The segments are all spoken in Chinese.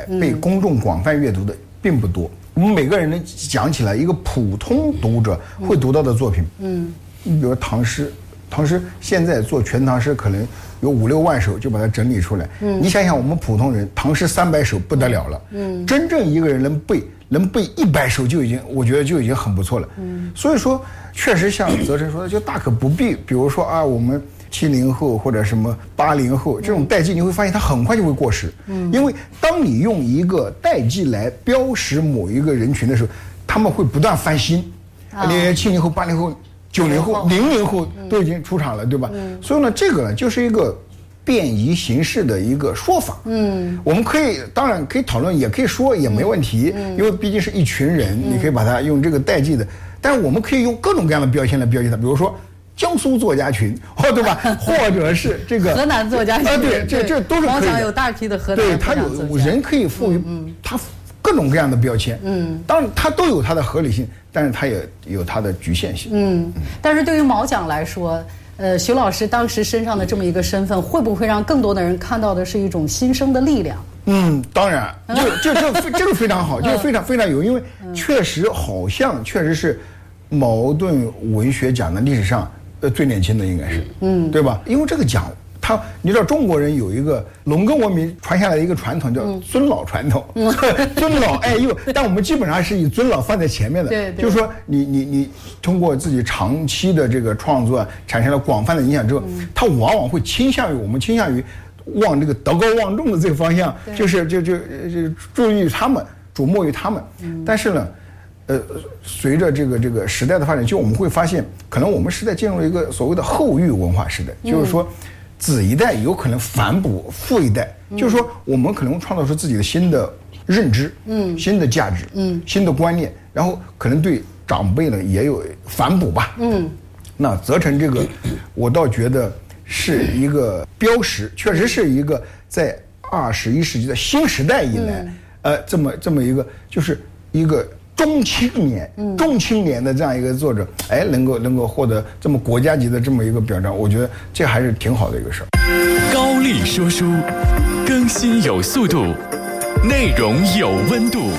被公众广泛阅读的并不多。我们每个人能讲起来一个普通读者会读到的作品，你比如唐诗现在做全唐诗可能有5、6万首就把它整理出来。你想想我们普通人，唐诗300首不得了了。真正一个人能背100首就已经，我觉得就已经很不错了。所以说，确实像泽成说的，就大可不必。比如说啊，我们70后或者什么80后这种代际，你会发现它很快就会过时。因为当你用一个代际来标识某一个人群的时候，他们会不断翻新。连70后、80后、90后、00后都已经出场了，对吧？所以呢，这个呢就是一个便宜形式的一个说法。我们当然可以讨论，也可以说也没问题，因为毕竟是一群人，你可以把它用这个代际的，但是我们可以用各种各样的标签来标记它，比如说江苏作家群，对吧？或者是这个河南作家群， 对，这都是可以的。 毛讲有大批的河南作家， 对，他有人可以赋予他各种各样的标签。当然他都有它的合理性，但是他也有它的局限性。 但是对于毛讲来说，徐老师当时身上的这么一个身份，会不会让更多的人看到的是一种新生的力量？ 当然，这个非常好，就是非常非常有，因为确实是茅盾文学奖的历史上最年轻的应该是，对吧？因为这个奖，你知道中国人有一个农耕文明传下来的一个传统叫尊老传统，尊老爱幼，但我们基本上是以尊老放在前面的。 对， 就是说你通过自己长期的这个创作产生了广泛的影响之后，它往往会倾向于往这个德高望重的这个方向，就是注意他们，瞩目于他们。但是呢，随着这个时代的发展，就我们会发现，可能我们时代进入了一个所谓的后育文化时代，就是说子一代有可能反哺父一代，就是说我们可能创造出自己的新的认知，新的价值，新的观念，然后可能对长辈呢也有反哺吧。那泽成这个，我倒觉得是一个标识，确实是一个在21世纪的新时代以来，这么一个就是一个中青年的这样一个作者，能够获得这么国家级的这么一个表彰，我觉得这还是挺好的一个事儿。 高力说书，更新有速度，内容有温度。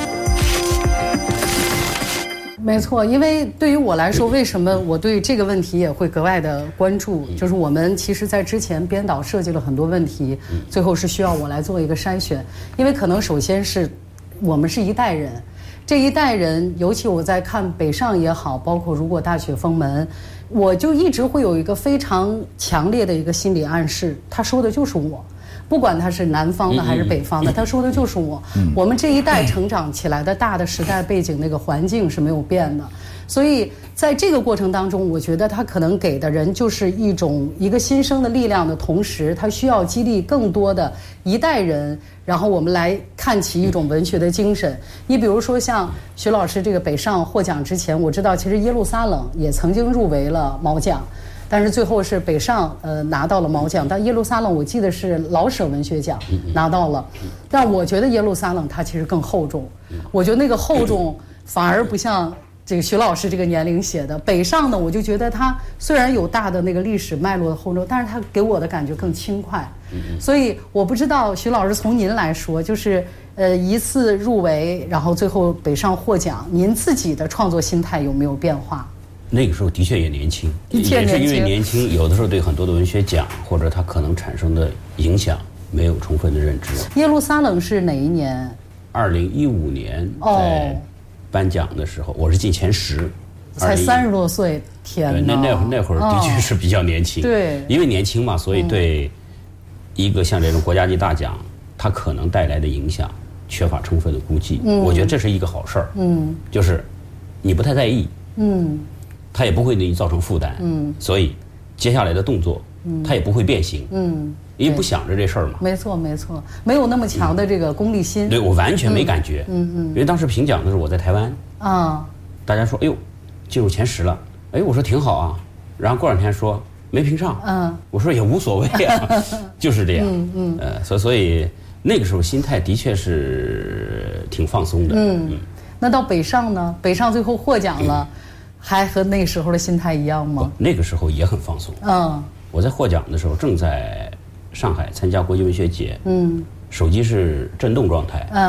没错，因为对于我来说，为什么我对这个问题也会格外的关注？就是我们其实在之前编导设计了很多问题，最后是需要我来做一个筛选，因为可能首先是我们是一代人。这一代人，尤其我在看北上也好，包括如果大雪封门，我就一直会有一个非常强烈的一个心理暗示，他说的就是我，不管他是南方的还是北方的，他说的就是我。我们这一代成长起来的大的时代背景那个环境是没有变的，所以在这个过程当中，我觉得他可能给的人就是一个新生的力量的同时，他需要激励更多的一代人，然后我们来看齐一种文学的精神。你比如说像徐老师这个北上获奖之前，我知道其实耶路撒冷也曾经入围了毛奖，但是最后是北上拿到了毛奖，但耶路撒冷我记得是老舍文学奖拿到了，但我觉得耶路撒冷它其实更厚重，我觉得那个厚重反而不像这个徐老师这个年龄写的。北上呢，我就觉得他虽然有大的那个历史脉络的厚重，但是他给我的感觉更轻快。所以我不知道徐老师从您来说，就是一次入围，然后最后北上获奖，您自己的创作心态有没有变化？ 那个时候的确也年轻，也是因为年轻，有的时候对很多的文学奖或者它可能产生的影响没有充分的认知。 耶路撒冷是哪一年 ？2015年在颁奖的时候，我是进前10， 才30多岁，天哪！ 那会儿的确是比较年轻， 对， 因为年轻嘛，所以对一个像这种国家级大奖，它可能带来的影响缺乏充分的估计。我觉得这是一个好事儿，就是你不太在意，它也不会对你造成负担，所以接下来的动作，它也不会变形，因为不想着这事儿嘛。 没错，没有那么强的这个功利心。 对，我完全没感觉，因为当时评奖的时候我在台湾，大家说，哎呦，进入前10了，哎，我说挺好啊，然后过2天说没评上，我说也无所谓啊，就是这样，所以那个时候心态的确是挺放松的， 那到北上呢？北上最后获奖了，还和那时候的心态一样吗？ 那个时候也很放松。我在获奖的时候正在上海参加国际文学节，手机是震动状态，